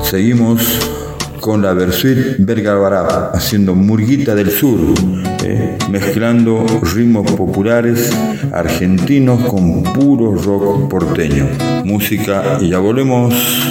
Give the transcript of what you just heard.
Seguimos con la Versuit Bergarabat, haciendo Murguita del Sur, mezclando ritmos populares argentinos con puro rock porteño. Música y ya volvemos.